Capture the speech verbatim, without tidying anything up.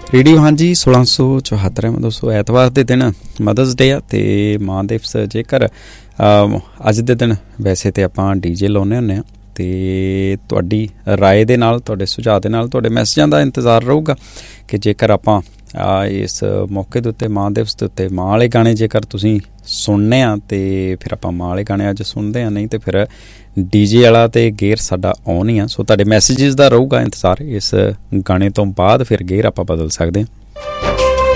Radio ਹਾਂਜੀ ਸੋਲਾਂ ਸੌ ਚੁਹੱਤਰ ਦੋਸਤੋ ਐਤਵਾਰ ਦੇ ਦਿਨ ਮਦਰਸ ਡੇ ਆ ਅਤੇ ਮਾਂ ਦਿਵਸ। ਜੇਕਰ ਅੱਜ ਦੇ ਦਿਨ ਵੈਸੇ ਤਾਂ ਆਪਾਂ ਡੀ ਜੇ ਲਾਉਂਦੇ ਹੁੰਦੇ ਹਾਂ ਅਤੇ ਤੁਹਾਡੀ ਰਾਏ ਦੇ ਨਾਲ, ਤੁਹਾਡੇ ਸੁਝਾਅ ਦੇ ਨਾਲ, ਤੁਹਾਡੇ ਮੈਸੇਜਾਂ ਦਾ ਇੰਤਜ਼ਾਰ ਰਹੂਗਾ ਕਿ ਜੇਕਰ ਆਪਾਂ ਇਸ ਮੌਕੇ ਦੇ ਉੱਤੇ ਮਾਂ ਦਿਵਸ ਦੇ ਉੱਤੇ ਮਾਂ ਵਾਲੇ ਗਾਣੇ ਜੇਕਰ ਤੁਸੀਂ ਸੁਣਨੇ ਆ ਅਤੇ ਫਿਰ ਆਪਾਂ ਮਾਂ ਵਾਲੇ ਗਾਣੇ ਅੱਜ ਸੁਣਦੇ ਹਾਂ, ਨਹੀਂ ਤਾਂ ਫਿਰ ਡੀ ਜੇ ਵਾਲਾ ਅਤੇ ਗੇਅਰ ਸਾਡਾ ਔਨ ਹੀ ਆ। ਸੋ ਤੁਹਾਡੇ ਮੈਸੇਜਿਸ ਦਾ ਰਹੂਗਾ ਇੰਤਜ਼ਾਰ। ਇਸ ਗਾਣੇ ਤੋਂ ਬਾਅਦ ਫਿਰ ਗੇਅਰ ਆਪਾਂ ਬਦਲ ਸਕਦੇ ਹਾਂ।